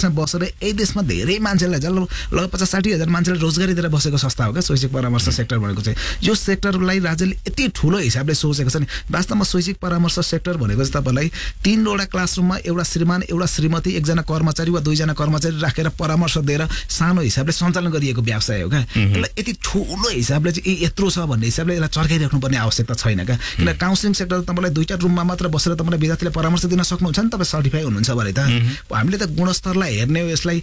देशमा बसेर यही देशमा धेरै मान्छेलाई लगभग 50-60 हजार मान्छेलाई रोजगारी दिएर बसेको संस्था हो क्या शैक्षिक परामर्श सेक्टर भनेको चाहिँ। यो सेक्टरलाई राज्यले यति ठुलो हिसाबले सोचेको छ नि। वास्तवमा शैक्षिक परामर्श सेक्टर भनेको चाहिँ तपाईँलाई 3वटा क्लासरुममा एउटा श्रीमान एउटा श्रीमती एकजना कर्मचारी वा 2जना कर्मचारी राखेर परामर्श दिएर सानो हिसाबले सञ्चालन गरिएको व्यवसाय हो क्या। यसलाई यति ठुलो हिसाबले चाहिँ यत्रो छ भन्ने हिसाबले यसलाई चर्काइराख्नुपर्ने आवश्यकता छैन क्या। किन काउन्सिलिङ सेक्टर तपाईँलाई 2टा रुममा मात्र बसेर तपाईँलाई विद्यार्थीलाई परामर्श दिन सक्नुहुन्छ नि, तपाईँ सर्टिफाई हुनुहुन्छ भने त। हामीले त गुणस्तरलाई हेर्ने हो, यसलाई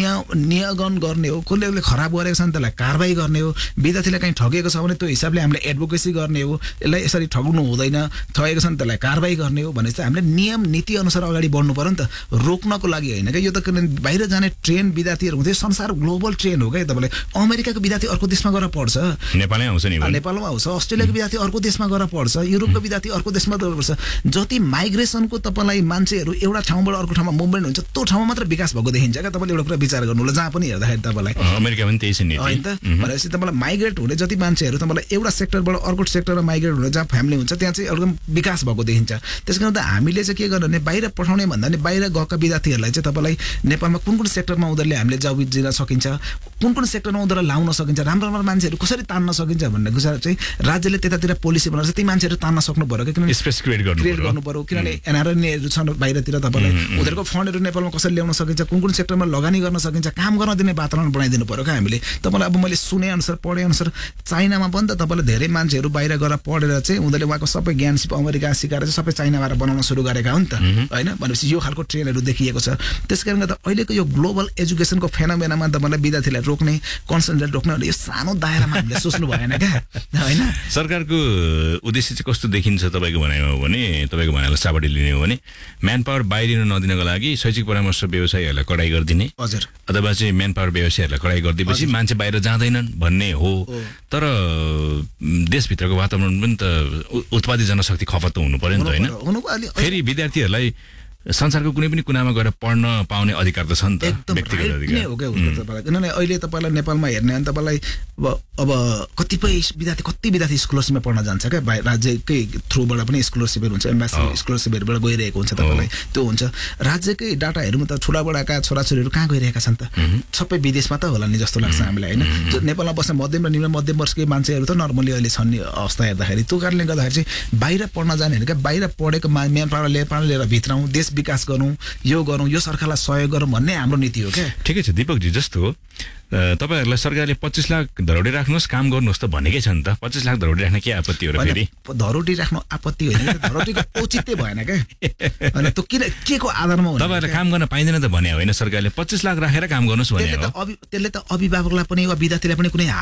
नियमन गर्ने हो, कसले खराब गरेको छ भने त्यसलाई कारबाही गर्ने हो, विद्यार्थीलाई कहीँ ठगेको छ भने त्यो हिसाबले हामीले एडभोकेसी गर्ने हो, यसलाई यसरी ठग्नु हुँदैन, ठगेको छ भने त्यसलाई कारबाही गर्ने हो भने चाहिँ हामीले नियम नीति अनुसार अगाडि बढ्नु पर्यो नि त, रोक्नको लागि होइन क्या। यो त बाहिर जाने ट्रेन विद्यार्थीहरू हुँदै संसार ग्लोबल ट्रेन हो क्या। तपाईँलाई अमेरिकाको विद्यार्थी अर्को देशमा गएर पढ्छ, नेपालमै आउँछ नि, नेपालमा आउँछ, अस्ट्रेलियाको विद्यार्थी अर्को देशमा गएर पढ्छ, युरोपको विद्यार्थी अर्को देशमा गएर पढ्छ। जति माइग्रेसनको तपाईँलाई मान्छेहरू एउटा ठाउँबाट अर्को ठाउँमा मुभमेन्ट हुन्छ त्यो ठाउँमा मात्र विकास भएको देखिन्छ क्या। तपाईँले एउटा कुरा विचार गर्नु होला, जहाँ पनि हेर्दाखेरि तपाईँलाई अमेरिका पनि त्यही छ नि होइन त। भनेपछि तपाईँलाई माइग्रेट हुने जति मान्छेहरू तपाईँलाई एउटा सेक्टरबाट अर्को सेक्टरमा माइग्रेट हुने जहाँ फ्यामिली हुन्छ त्यहाँ चाहिँ एकदम विकास भएको देखिन्छ। त्यस कारण त हामीले चाहिँ के गर्नु भने बाहिर पठाउने भन्दा पनि बाहिर गएका विद्यार्थीहरूलाई चाहिँ तपाईँलाई नेपालमा कुन सेक्टरमा उनीहरूले हामीले जब दिन सकिन्छ, कुन सेक्टरमा उनीहरूलाई लाउन सकिन्छ, राम्रो राम्रो मान्छेहरू कसरी तान्न सकिन्छ भन्ने कुरा चाहिँ राज्यले त्यतातिर पोलिसी बनाएर ती मान्छेहरू तान्न सक्नु पर्यो क्या। किनभने स्पेस क्रिएट गर्नु पर्यो। किनभने एनआरएनएहरू छन् बाहिरतिर, तपाईँलाई उनीहरूको फन्डहरू नेपालमा कसरी ल्याउन सकिन्छ, कुन सेक्टरमा लगानी गर्न सकिन्छ, काम गर्न दिने वातावरण बनाइदिनु पर्यो क्या हामीले। तपाईँलाई अब मैले सुने अनुसार पढे अनुसार चाइनामा पनि त तपाईँले धेरै मान्छेहरू बाहिर गएर पढेर चाहिँ उनीहरूले उहाँको सबै ज्ञान अमेरिका सिकाएर चाहिँ सबै चाइनाबाट बनाउन सुरु गरेका हो नि त होइन। भनेपछि यो खालको ट्रेनहरू देखिएको छ। त्यस कारणले गर्दा अहिलेको यो ग्लोबल एजुकेसनको फेनोमेनामा तपाईँलाई विद्यार्थीलाई रोक्ने, कन्सन्ट्रेट रोक्ने भने यो सानो दायरामा हामीले सोच्नु भएन क्या होइन। सरकारको उद्देश्य चाहिँ कस्तो देखिन्छ तपाईँको भनाइमा हो भने, तपाईँको भनाइलाई चाबडी लिने हो भने म्यान पावर बाहिरिन नदिनको लागि शैक्षिक परामर्श व्यवसायीहरूलाई कडाई गरिदिने, हजुर, अथवा चाहिँ म्यान पावर व्यवसायीहरूलाई कडाई गरिदिएपछि मान्छे बाहिर जाँदैनन् भन्ने हो। तर देशभित्रको वातावरण पनि त उत्पादित जनशक्ति खपत त हुनु पर्यो नि त होइन। फेरि विद्यार्थीहरूलाई संसारको कुनै पनि कुनामा गएर पढ्न पाउने अधिकार त छ नि त, व्यक्तिगत अधिकार हो क्या तपाईँलाई। किनभने अहिले तपाईँलाई नेपालमा हेर्ने भने तपाईँलाई अब कतिपय कति विद्यार्थी स्कलरसिपमा पढ्न जान्छ क्या, राज्यकै थ्रुबाट पनि स्कलरसिपहरू हुन्छ, एम्बासी स्कलरसिपहरूबाट गइरहेको हुन्छ तपाईँलाई त्यो हुन्छ। राज्यकै डाटाहरूमा त ठुलाबडाका छोराछोरीहरू कहाँ गइरहेका छन् त, सबै विदेशमा त होला नि जस्तो लाग्छ हामीलाई होइन। नेपालमा बस्ने मध्यम र निम्न मध्यम वर्गकै मान्छेहरू त नर्मली अहिले छन् नि अवस्था हेर्दाखेरि। त्यो कारणले गर्दाखेरि चाहिँ बाहिर पढ्न जाने होइन क्या, बाहिर पढेको म्यान पावर लिएर भित्राउँ, देश विकास गरौँ, यो गरौँ, यो सरकारलाई सहयोग गरौँ भन्ने हाम्रो नीति हो क्या। ठिकै छ दिपकजी, जस्तो तपाईहरुलाई सरकारले 25 लाख धरोडी राख्नुहोस् काम गर्नुहोस् त भनेकै छ नि त। 25 लाख धरोडी राख्न के आपत्ति हो र? फेरि धरोडी राख्नु आपत्ति होइन, धरोडीको औचित्य भएन क्या। अनि त्यो किन के को आधारमा हो? तपाईहरुले काम गर्न पाइदैन त भने होइन सरकारले, 25 लाख राखेर काम गर्नुहोस् भने हो। त्यसले त अभिभावकलाई पनि वा विद्यार्थीलाई पनि कुनै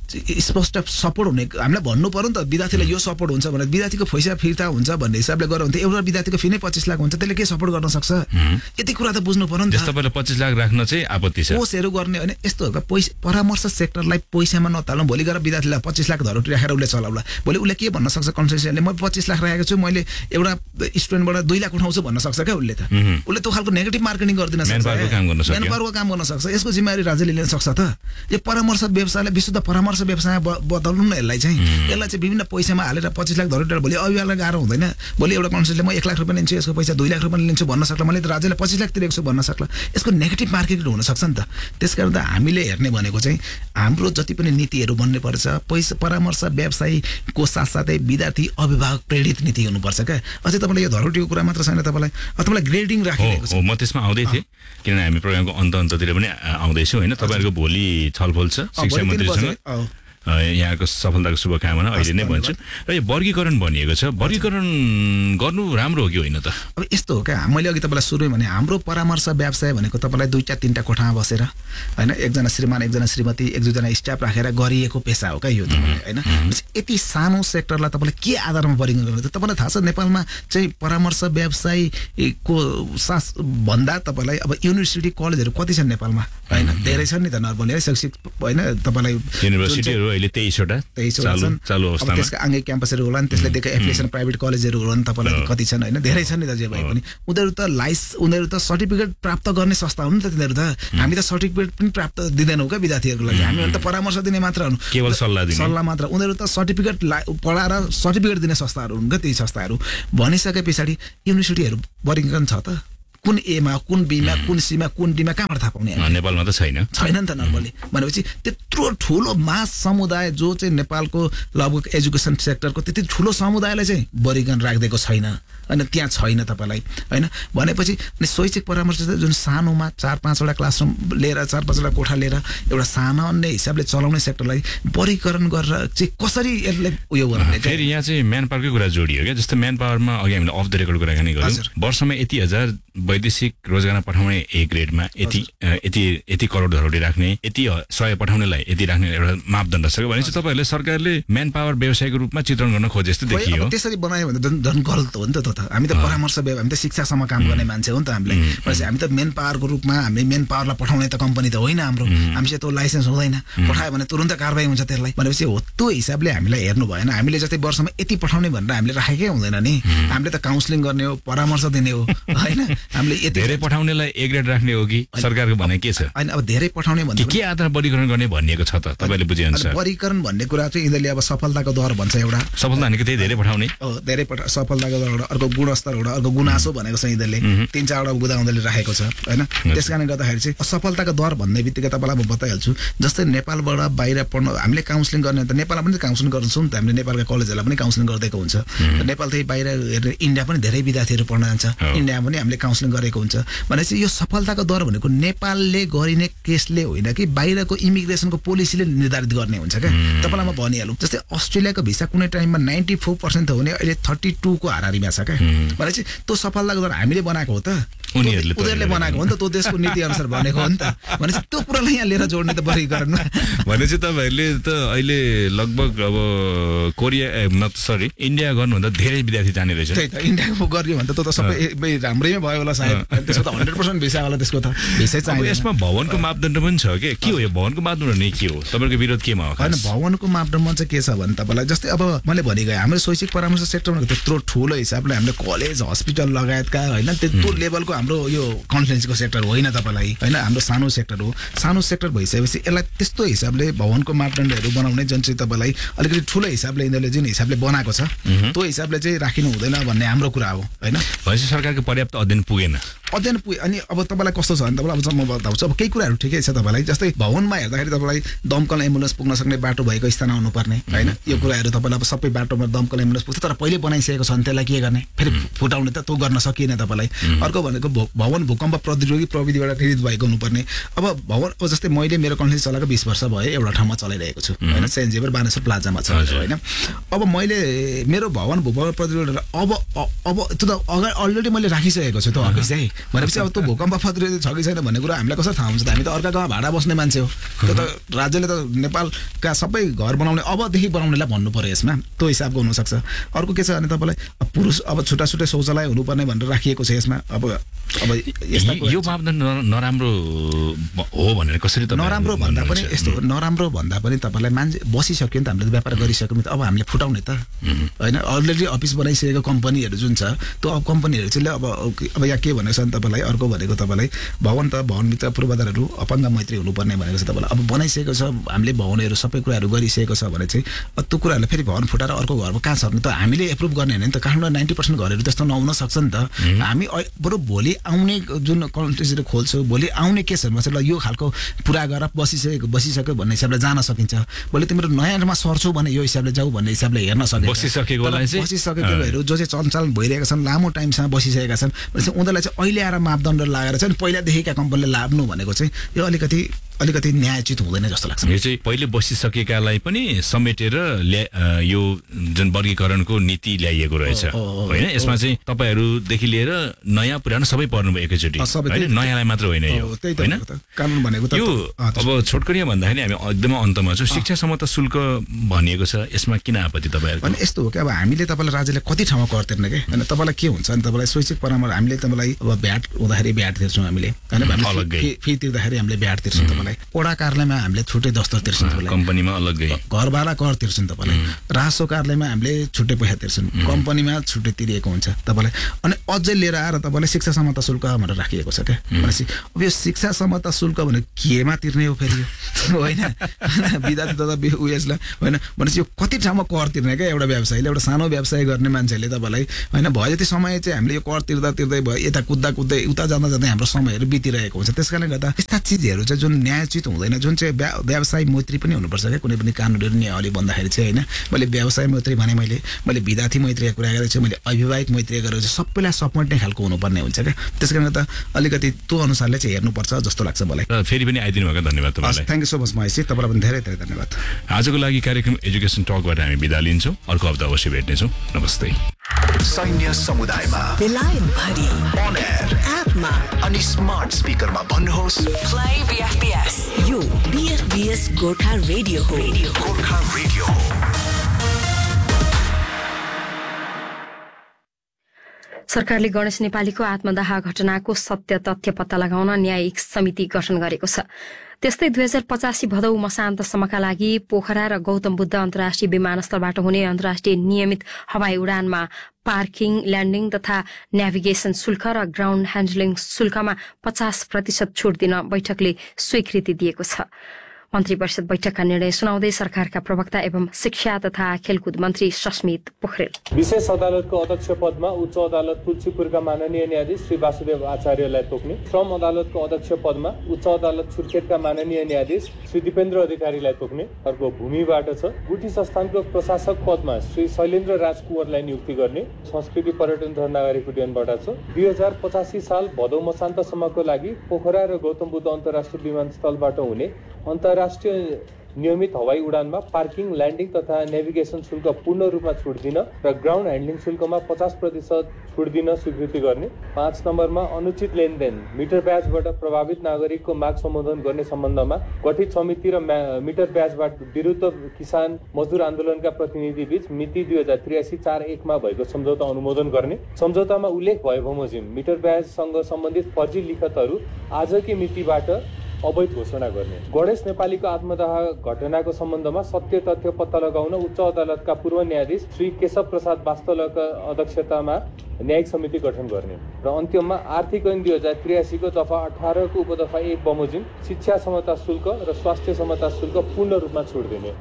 स्पष्ट सपोर्ट हुने हामीलाई भन्नु पर्यो नि त। विद्यार्थीलाई यो सपोर्ट हुन्छ भने विद्यार्थीको पैसा फिर्ता हुन्छ भन्ने हिसाबले गर्यो भने एउटा विद्यार्थीको फी नै 25 लाख हुन्छ, त्यसले के सपोर्ट गर्न सक्छ? यति कुरा त बुझ्नु पर्यो नि त। तपाईले 25 लाख राख्न चाहिँ आपत्ति छ। कोषहरू गर्ने होइन यस्तो हो। परामर्श सेक्टरलाई पैसामा नतालौँ, भोलि गएर विद्यार्थीलाई 25 लाख धरोटी राखेर उसले चलाउला, भोलि उसले के भन्न सक्छ कन्सेसनले, म 25 लाख राखेको छु, मैले एउटा स्टुडेन्टबाट 2 लाख उठाउँछु भन्न सक्छ क्या उसले त। उसले त्यो खालको नेगेटिभ मार्केटिङ गरिदिन सक्छ, म्यानपावरको काम गर्न सक्छ। यसको जिम्मेवारी राज्यले लिन सक्छ त। यो परामर्श व्यवसायलाई विशुद्ध परामर्श व्यवसाय बदल्नु न यसलाई चाहिँ। यसलाई चाहिँ विभिन्न पैसामा हालेर 25 लाख धरोटी भोलि अभिभावकलाई गाह्रो हुँदैन। भोलि एउटा कन्सेसनले म 1 लाख रुपियाँ लिन्छु, यसको पैसा 2 लाख रुपियाँ लिन्छु भन्न सक्ला, मैले त राज्यलाई 25 लाख तिरेको छु भन्न सक्ला। यसको नेगेटिभ मार्केटिङ हुन सक्छ नि त। त्यसकारण त हामीले हेर्ने भनेको चाहिँ हाम्रो जति पनि नीतिहरू बन्ने पर्छ, पैसा परामर्श व्यवसायको साथसाथै विद्यार्थी अभिभावक प्रेरित नीति हुनुपर्छ क्या। अझै तपाईँले यो धरोटीको कुरा मात्र छैन, तपाईँलाई ग्रेडिङ राखिरहेको छ। म त्यसमा आउँदै थिएँ, किनभने हामी प्रोग्रामको अन्ततिर पनि आउँदैछौँ होइन। तपाईँहरूको भोलि छलफल छ शिक्षा मन्त्रीसँग, यहाँको सफलताको शुभकामना अहिले नै भन्छु। र यो वर्गीकरण भनिएको छ, वर्गीकरण गर्नु राम्रो हो कि होइन त? अब यस्तो हो क्या, मैले अघि तपाईँलाई सुरुमै भने हाम्रो परामर्श व्यवसाय भनेको तपाईँलाई 2-3टा कोठामा बसेर होइन, एकजना श्रीमान एकजना श्रीमती 1-2जना स्टाफ राखेर गरिएको पेसा हो क्या यो होइन। यति सानो सेक्टरलाई तपाईँले के आधारमा वर्गीकरण गर्नु? तपाईँलाई थाहा छ नेपालमा चाहिँ परामर्श व्यवसायको सास भन्दा तपाईँलाई अब युनिभर्सिटी कलेजहरू कति छन् नेपालमा होइन? धेरै छन् नि त नर्मली है, शैक्षिक होइन। तपाईँलाई युनिभर्सिटीहरू अहिले 23वटा चालु अवस्थामा, त्यसका आङ्गिक क्याम्पसहरू होला नि, त्यसले दिएको एफिलिएसन प्राइभेट कलेजहरू होला नि, तपाईँलाई कति छन् होइन? धेरै छन् नि त जे भए पनि। उनीहरू त सर्टिफिकेट प्राप्त गर्ने संस्था हुन् नि त तिनीहरू त। हामी त सर्टिफिकेट पनि प्राप्त दिँदैनौँ क्या विद्यार्थीहरूको लागि, हामी त परामर्श दिने मात्र हुन्, केवल सल्लाह मात्र। उनीहरू त सर्टिफिकेट पढाएर सर्टिफिकेट दिने संस्थाहरू हुन् क्या। ती संस्थाहरू भनिसके पछाडि युनिभर्सिटीहरू वर्गीकरण छ त? कुन एमा कुन बीमा कुन सीमा कुन डीमा कहाँबाट थाहा पाउने नेपालमा त छैन नि त नर्मली भनेपछि त्यत्रो ठुलो मास समुदाय जो चाहिँ नेपालको लगभग एजुकेसन सेक्टरको त्यति ठुलो समुदायलाई चाहिँ वर्गीकरण राखिदिएको छैन होइन त्यहाँ छैन तपाईँलाई होइन भनेपछि शैक्षिक परामर्श जुन सानोमा 4-5वटा क्लासरुम लिएर 4-5वटा कोठा लिएर एउटा सामान्य हिसाबले चलाउने सेक्टरलाई वर्गीकरण गरेर चाहिँ कसरी यसले उयो गर्ने फेरि यहाँ चाहिँ म्यान पावरकै कुरा जोडियो क्या जस्तो म्यान पावरमा अघि हामीले अफ द रेकर्ड कुराकानी गऱ्यौँ वर्षमा यति हजार वैदेशिक रोजगार पठाउने ए ग्रेडमा यति करोड धरोडी राख्ने यति 100 पठाउनेलाई यति राख्ने एउटा मापदण्ड छ भनेपछि तपाईँहरूले सरकारले म्यान पावर व्यवसायको रूपमा चित्रण गर्न खोजे जस्तो देखियो त्यसरी बनायो भने त झन् गलत हो नि त हामी त परामर्श हामी त शिक्षासम्म काम गर्ने मान्छे हो नि त हामीले भनेपछि हामी त मेन पावरको रूपमा हामी मेन पावरलाई पठाउने त कम्पनी त होइन हाम्रो हामीसित त्यो लाइसेन्स हुँदैन पठायो भने तुरुन्त कारबाही हुन्छ त्यसलाई भनेपछि हो त्यो हिसाबले हामीलाई हेर्नु भएन हामीले जस्तै वर्षमा यति पठाउने भनेर हामीले राखेकै हुँदैन नि हामीले त काउन्सिलिङ गर्ने हो परामर्श दिने हो होइन हामीले यति धेरै पठाउनेलाई ए ग्रेड राख्ने हो कि सरकारको भनाइ के छ होइन अब धेरै पठाउने भन्ने के आधार वर्गीकरण गर्ने भनिएको छ त तपाईँले बुझे अनुसार वर्गीकरण भन्ने कुरा चाहिँ यिनीहरूले अब सफलताको दर भन्छ एउटा सफलता भनेको त्यही धेरै पठाउने धेरै सफलताको दर एउटा अर्को गुणस्तर एउटा अर्को गुनासो भनेको छ यिनीहरूले 3-4वटा बुदा उनीहरूले राखेको छ होइन त्यस कारणले गर्दाखेरि चाहिँ सफलताको दर भन्ने बित्तिकै तपाईँलाई म बताइहाल्छु जस्तै नेपालबाट बाहिर पढ्न हामीले काउन्सिलिङ गर्ने त नेपालमा पनि काउन्सिलिङ गर्छौँ नि त हामीले नेपालका कलेजहरूलाई पनि काउन्सिलिङ गरिदिएको हुन्छ नेपालदेखि बाहिर हेरेर इन्डिया पनि धेरै विद्यार्थीहरू पढ्न जान्छ इन्डियामा पनि हामीले काउन्सिलिङ गरेको हुन्छ भनेपछि यो सफलताको दर भनेको नेपालले गरिने केसले होइन कि बाहिरको इमिग्रेसनको पोलिसीले निर्धारित गर्ने हुन्छ क्या तपाईँलाई म भनिहालौँ जस्तै अस्ट्रेलियाको भिसा कुनै टाइममा 94% त हुने अहिले 32 को हाराहारीमा छ क्या भनेपछि त्यो सफलताको दर हामीले बनाएको हो त उनीहरूले बनाएको हो नि त त्यो देशको नीति अनुसार बनेको हो नि त भनेपछि त्यो कुरालाई यहाँ लिएर जोड्ने त वर्गीकरणमा भनेपछि तपाईँहरूले त अहिले लगभग अब कोरिया इन्डिया गर्नुभन्दा धेरै विद्यार्थी जाने रहेछ त्यही त इन्डियाको गर्यो भने त त्यो त सबै राम्रैमै भयो होला सायद त्यसको त 100% भिसा होला त्यसको त भिसै चाहियो यसमा भवनको मापदण्ड पनि छ के हो यो भवनको मापदण्ड नै के हो तपाईँको विरोध केमा हो होइन भवनको मापदण्ड चाहिँ के छ भने तपाईँलाई जस्तै अब मैले भनिगएँ हाम्रो शैक्षिक परामर्श सेक्टरमा त्यत्रो ठुलो हिसाबले हामीले कलेज हस्पिटल लगायतका होइन त्यत्रो लेभलको हाम्रो यो कन्फरेन्सको सेक्टर होइन तपाईँलाई होइन हाम्रो सानो सेक्टर हो सानो सेक्टर भइसकेपछि यसलाई त्यस्तो हिसाबले भवनको मापदण्डहरू बनाउने जुन चाहिँ तपाईँलाई अलिकति ठुलो हिसाबले यिनीहरूले जुन हिसाबले बनाएको छ त्यो हिसाबले चाहिँ राखिनु हुँदैन भन्ने हाम्रो कुरा हो होइन भनेपछि सरकारको पर्याप्त अध्ययन पुगेन अनि अब तपाईँलाई कस्तो छ भने तपाईँलाई अब म बताउँछु अब केही कुराहरू ठिकै छ तपाईँलाई जस्तै भवनमा हेर्दाखेरि तपाईँलाई दमकल एम्बुलेन्स पुग्न सक्ने बाटो भएको स्थान आउनुपर्ने होइन यो कुराहरू तपाईँलाई अब सबै बाटोमा दमकल एम्बुलेन्स पुग्छ तर पहिले बनाइसकेको छ भने त्यसलाई के गर्ने फेरि फुटाउने त त्यो गर्न सकिएन तपाईँलाई अर्को भनेको भवन भूकम्प प्रतिरोधी प्रविधिबाट निर्मित भएको हुनुपर्ने अब भवन अब जस्तै मैले मेरो कन्फरेन्स चलाएको 20 वर्ष भयो एउटा ठाउँमा चलाइरहेको छु होइन सेन्ट जेभियर बानेश्वर प्लाजामा छ होइन अब मैले मेरो भवन भूकम्प प्रतिरोधी अब त्यो त अगाडि अलरेडी मैले राखिसकेको छु त्यो अफिस चाहिँ भनेपछि अब त्यो भूकम्प प्रतिरोधी छ कि छैन भन्ने कुरा हामीलाई कसरी थाहा हुन्छ त हामी त अर्का गाउँमा भाडा बस्ने मान्छे हो त्यो त राज्यले त नेपालका सबै घर बनाउने अबदेखि बनाउनेलाई भन्नु पर्यो यसमा त्यो हिसाबको हुनसक्छ अर्को के छ भने तपाईँलाई पुरुष अब छुट्टा छुट्टै शौचालय हुनुपर्ने भनेर राखिएको छ यसमा अब यो मापदण्ड नराम्रो हो भनेर कसरी त नराम्रो भन्दा पनि यस्तो नराम्रो भन्दा पनि तपाईँलाई मान्छे बसिसक्यो नि त हामीले व्यापार गरिसक्यौँ त अब हामीले फुटाउने त होइन अलरेडी अफिस बनाइसकेको कम्पनीहरू जुन छ त्यो अब कम्पनीहरू चाहिँ अब यहाँ के भनेको छ भने तपाईँलाई अर्को भनेको तपाईँलाई भवनभित्र पूर्वाधारहरू अपाङ्ग मैत्री हुनुपर्ने भनेको छ तपाईँलाई अब बनाइसकेको छ हामीले भवनहरू सबै कुराहरू गरिसकेको छ भने चाहिँ त्यो कुराहरूलाई फेरि भवन फुटाएर अर्को घरमा कहाँ छ भने त हामीले एप्रुभ गर्ने होइन नि त काठमाडौँ 90% घरहरू त्यस्तो नहुन सक्छ नि त हामी बरु भोलि आउने जुन कन्ट्रिजहरू खोल्छौँ भोलि आउने केसहरूमा चाहिँ यो खालको पुरा गरेर बसिसक्यो भन्ने हिसाबले जान सकिन्छ भोलि तिम्रो नयाँमा सर्छौ भने यो हिसाबले जाऊ भन्ने हिसाबले हेर्न सकिन्छ बसिसकेकोहरू जो चाहिँ सञ्चालन भइरहेका छन् लामो टाइमसम्म बसिसकेका छन् भनेपछि उनीहरूलाई चाहिँ अहिले आएर मापदण्ड लगाएर चाहिँ पहिलादेखिका कम्पनीले लाभ्नु भनेको चाहिँ यो अलिकति न्यायोचित हुँदैन जस्तो लाग्छ यो चाहिँ पहिले बसिसकेकालाई पनि समेटेर यो जुन वर्गीकरणको नीति ल्याइएको रहेछ होइन यसमा चाहिँ तपाईँहरूदेखि लिएर नयाँ पुरानो सबै पर्नुभयो एकैचोटि होइन नयाँलाई मात्र होइन यो होइन कानुन भनेको यो अब छोटकरिया भन्दाखेरि हामी एकदमै अन्तमा छौँ शिक्षा सम्मत शुल्क भनिएको छ यसमा किन आपत्ति तपाईँहरूको अनि यस्तो हो कि अब हामीले तपाईँलाई राज्यले कति ठाउँमा कर तिर्ने के होइन तपाईँलाई के हुन्छ भने तपाईँलाई शैक्षिक परामर्श हामीले तपाईँलाई अब भ्याट हुँदाखेरि भ्याट तिर्छौँ हामीले होइन फी तिर्दाखेरि हामीले भ्याट तिर्छौँ तपाईँलाई वडा कार्यालयमा हामीले छुट्टै दस्तर तिर्छौँ तपाईँलाई कम्पनीमा अलग्गै घरभाडा कर तिर्छौँ तपाईँलाई राजस्व कार्यालयमा हामीले छुट्टै पैसा तिर्छौँ कम्पनीमा छुट्टै तिरिएको हुन्छ तपाईँलाई अनि अझै लिएर आएर तपाईँलाई शिक्षा सम्मत शुल्क भनेर राखिएको छ क्या भनेपछि अब यो शिक्षा सम्मत शुल्क भने केमा तिर्ने हो फेरि होइन विद्यार्थी तथा उयसलाई होइन भनेपछि यो कति ठाउँमा कर तिर्ने क्या एउटा व्यवसायले एउटा सानो व्यवसाय गर्ने मान्छेले तपाईँलाई होइन भयो जति समय चाहिँ हामीले यो कर तिर्दै भयो यता कुद्दै उता जाँदा हाम्रो समयहरू बितिरहेको हुन्छ। त्यस कारणले गर्दा यस्ता चिजहरू चाहिँ जुन न्यायोचित हुँदैन, जुन चाहिँ व्यवसाय मैत्री पनि हुनुपर्छ क्या कुनै पनि कानुनहरू नियमले भन्दाखेरि चाहिँ होइन। मैले व्यवसाय मैत्री भने मैले विद्यार्थी मैत्रीको कुरा गरेको छु, मैले अभिभावक मैत्री गरेको छु, सबैलाई सपोर्ट्ने खालको हुनुपर्ने हुन्छ क्या। त्यस कारणले गर्दा अलिकति त्यो अनुसारले चाहिँ हेर्नुपर्छ जस्तो लाग्छ मलाई। फेरि पनि आइदिनु भएको धन्यवाद तपाईँलाई। Thank you so much Mahesh, तपाईँलाई पनि धेरै धेरै धन्यवाद। आजको लागि कार्यक्रम एजुकेसन टकबाट हामी बिदा लिन्छौँ। अर्को हप्ता अवश्य भेट्नेछौँ। नमस्ते। सैन्य समुदायमा बेलायतभरि अन एयर एपमा अनि स्मार्ट स्पिकरमा भन्नुहोस् प्ले बीएफबीएस। यो बीएफबीएस गोर्खा रेडियो हो। गोर्खा रेडियो हो। सरकारले गणेश नेपालीको आत्मदाह घटनाको सत्य तथ्य पत्ता लगाउन न्यायिक समिति गठन गरेको छ। त्यस्तै 2085 भदौ मसान्तसम्मका लागि पोखरा र गौतम बुद्ध अन्तर्राष्ट्रिय विमानस्थलबाट हुने अन्तर्राष्ट्रिय नियमित हवाई उडानमा पार्किङ, ल्यान्डिङ तथा नेभिगेसन शुल्क र ग्राउण्ड ह्यान्डलिङ शुल्कमा 50% छुट दिन बैठकले स्वीकृति दिएको छ। मन्त्री परिषद बैठकका निर्णय सुनाउँदै सरकारका प्रवक्ता एवं शिक्षा तथा खेलकुद मन्त्री सस्मित पोखरेल विशेष अदालतको अध्यक्ष पदमा उच्च अदालत तुलसीपुरका माननीय न्यायाधीश श्री वासुदेव आचार्यलाई तोक्ने, श्रम अदालतको अध्यक्ष पदमा उच्च अदालत सुर्खेतका माननीय न्यायाधीश श्री दिपेन्द्र अधिकारीलाई तोक्ने। अर्को भूमिबाट छ गुठी संस्थानको प्रशासक पदमा श्री शैलेन्द्र राज कुँवरलाई नियुक्ति गर्ने। संस्कृति पर्यटन तथा नागरिक उड्डयनबाट छ 2085 साल भदौ मसान्तसम्मको लागि पोखरा र गौतम बुद्ध अन्तर्राष्ट्रिय विमानस्थलबाट हुने अन्तर्राष्ट्रिय नियमित हवाई उडानमा पार्किङ, ल्यान्डिङ तथा नेभिगेसन शुल्क पूर्ण रूपमा छुट दिन र ग्राउन्ड ह्यान्डलिङ शुल्कमा 50% छुट दिन स्वीकृति गर्ने। 5 नम्बरमा अनुचित लेनदेन मिटर ब्याजबाट प्रभावित नागरिकको माग सम्बोधन गर्ने सम्बन्धमा गठित समिति र मिटर ब्याजबाट विरुद्ध किसान मजदुर आन्दोलनका प्रतिनिधि बीच मिति 2083-41 मा भएको सम्झौता अनुमोदन गर्ने। सम्झौतामा उल्लेख भए बमोजिम मिटर ब्याजसँग सम्बन्धित फर्जी लिखतहरू आजकै मितिबाट अवैध घोषणा गर्ने। गणेश नेपालीको आत्मदाह घटनाको सम्बन्धमा सत्य तथ्य पत्ता लगाउन उच्च अदालतका पूर्व न्यायाधीश श्री केशव प्रसाद वास्तवका अध्यक्षतामा न्यायिक समिति गठन गर्ने र अन्त्यमा आर्थिक ऐन 2083 को दफा 18 को उपदफा 1 बमोजिम शिक्षा समता शुल्क र स्वास्थ्य समता शुल्क पूर्ण रूपमा छुट दिने।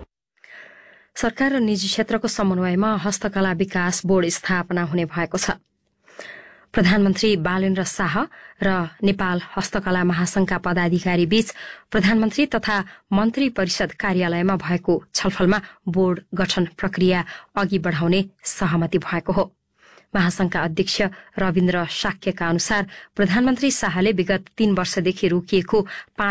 सरकार र निजी क्षेत्रको समन्वयमा हस्तकला विकास बोर्ड स्थापना हुने भएको छ। प्रधानमन्त्री बालेन्द्र शाह र नेपाल हस्तकला महासंघका पदाधिकारी बीच प्रधानमन्त्री तथा मन्त्री परिषद कार्यालयमा भएको छलफलमा बोर्ड गठन प्रक्रिया अघि बढ़ाउने सहमति भएको हो। महासंघका अध्यक्ष रविन्द्र शाक्यका अनुसार प्रधानमन्त्री शाहले विगत 3 वर्षदेखि रोकिएको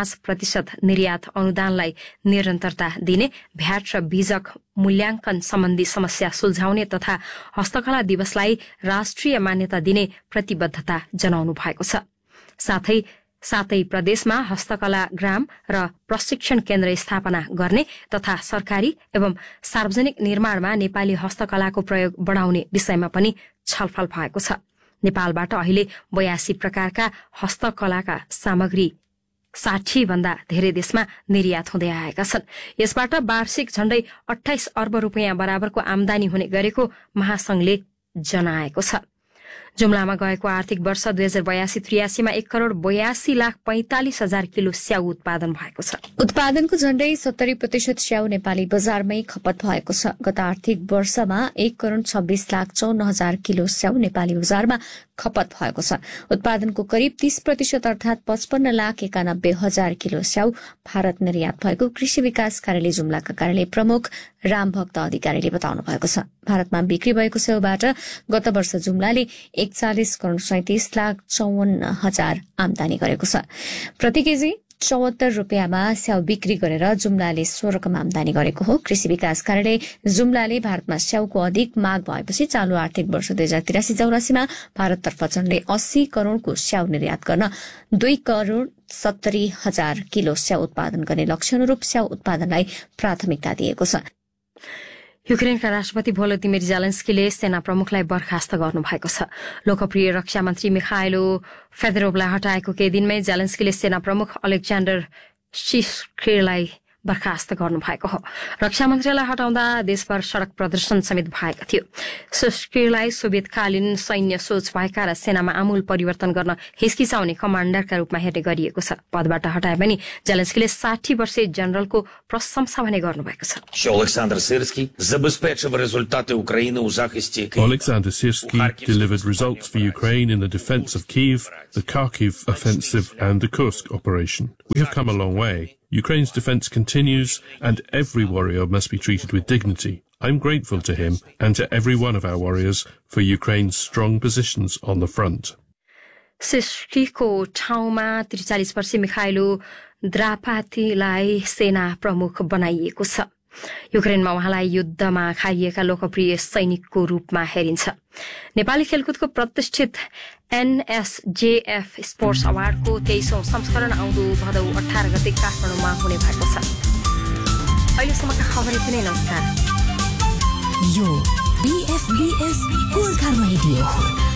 5% निर्यात अनुदानलाई निरन्तरता दिने, भ्याट र बीजक मूल्याङ्कन सम्बन्धी समस्या सुल्झाउने तथा हस्तकला दिवसलाई राष्ट्रिय मान्यता दिने प्रतिबद्धता जनाउनु भएको छ। साथै प्रदेशमा हस्तकला ग्राम र प्रशिक्षण केन्द्र स्थापना गर्ने तथा सरकारी एवं सार्वजनिक निर्माणमा नेपाली हस्तकलाको प्रयोग बढ़ाउने विषयमा पनि छलफल भएको छ। नेपालबाट अहिले 82 प्रकारका हस्तकलाका सामग्री 60 भन्दा धेरै देशमा निर्यात हुँदै आएका छन्। यसबाट वार्षिक झण्डै 28 अर्ब रुपियाँ बराबरको आमदानी हुने गरेको महासंघले जनाएको छ। जुम्लामा गएको आर्थिक वर्ष 2082-83 मा 1,82,45,000 किलो स्याउ उत्पादन भएको छ। उत्पादनको झण्डै 70% स्याउ नेपाली बजारमै खपत भएको छ। गत आर्थिक वर्षमा 1,26,54,000 किलो स्याउ नेपाली बजारमा खपत भएको छ। उत्पादनको करिब 30% अर्थात 55,91,000 किलो स्याउ भारत निर्यात भएको कृषि विकास कार्यालय जुम्लाका कार्यालय प्रमुख रामभक्त अधिकारीले बताउनु भएको छ। भारतमा बिक्री भएको स्याउबाट गत वर्ष जुम्लाले 41,37,54,000 आमदानी गरेको छ। प्रति केजी 74 रुपियाँमा स्याउ बिक्री गरेर जुम्लाले 16 रकम आमदानी गरेको हो। कृषि विकास कार्यालय जुम्लाले भारतमा स्याउको अधिक माग भएपछि चालू आर्थिक वर्ष 2083-84 मा भारततर्फ झण्डै 80 करोड़को स्याउ निर्यात गर्न 2,70,000 किलो स्याउ उत्पादन गर्ने लक्ष्य अनुरूप स्याउ उत्पादनलाई प्राथमिकता दिएको छ। युक्रेनका राष्ट्रपति भोलोदिमिर जेलेन्स्कीले सेना प्रमुखलाई बर्खास्त गर्नुभएको छ। लोकप्रिय रक्षा मन्त्री मिखाइलो फेदोरोभलाई हटाएको केही दिनमै जेलेन्स्कीले सेना प्रमुख अलेक्जान्डर सिस्क्रीलाई बर्खास्त गर्नुभएको हो। रक्षा मन्त्रीलाई हटाउँदा देशभर सड़क प्रदर्शन समेत भएको थियो। सुस्कीलाई सोभियतकालीन सैन्य सोच भएका र सेनामा आमूल परिवर्तन गर्न हिचकिचाउने कमाण्डरका रूपमा हेर्ने गरिएको छ। पदबाट हटाए पनि जेलेन्स्कीले 60 वर्षीय जनरलको प्रशंसा भने गर्नुभएको छ। Alexander Syrskyi забезпечив результати України у захисті Києва. Alexander Syrskyi delivered results for Ukraine in the defense of Kyiv, the Kharkiv offensive and the Kursk operation. We have come a long way. Ukraine's defense continues and every warrior must be treated with dignity. I'm grateful to him and to every one of our warriors for Ukraine's strong positions on the front. सिस्कीको ठाउँमा 43 वर्षीय Mykhailo द्रापातीलाई सेना प्रमुख बनाइएको छ। युक्रेनमा उहाँलाई युद्धमा खाइएका लोकप्रिय सैनिकको रूपमा हेरिन्छ। नेपाली खेलकुदको प्रतिष्ठित NSJF स्पोर्ट्स अवार्डको 23औं संस्करण आउँदो भदौ 18 गते काठमाडौँमा हुने भएको छ। अहिलेसम्मका खबर यति नै। नमस्कार। यो BFBS गोर्खा रेडियो हो।